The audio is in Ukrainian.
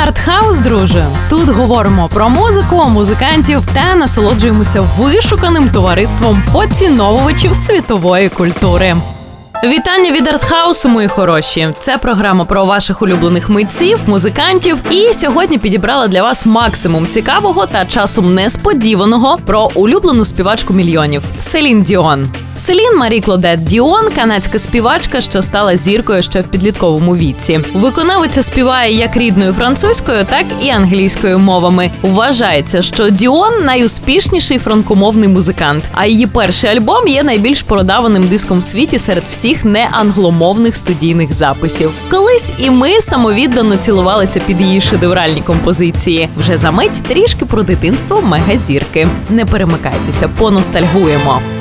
Артхаус, друже. Тут говоримо про музику, музикантів та насолоджуємося вишуканим товариством поціновувачів світової культури. Вітання від Артхаусу, мої хороші! Це програма про ваших улюблених митців, музикантів. І сьогодні підібрала для вас максимум цікавого та часом несподіваного про улюблену співачку мільйонів – Селін Діон. Селін Марі Клодет Діон – канадська співачка, що стала зіркою ще в підлітковому віці. Виконавиця співає як рідною французькою, так і англійською мовами. Вважається, що Діон – найуспішніший франкомовний музикант, а її перший альбом є найбільш продаваним диском в світі серед всіх неангломовних студійних записів. Колись і ми самовіддано цілувалися під її шедевральні композиції. Вже за мить трішки про дитинство мегазірки. Не перемикайтеся, поностальгуємо.